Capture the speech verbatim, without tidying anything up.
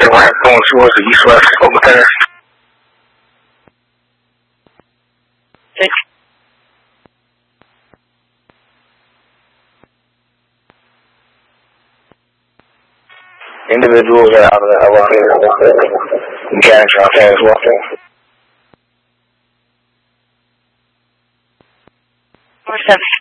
会儿跟我说是一说我们在这。 对。 Individuals are out of the elevator. Mechanics are outside as well. What's up?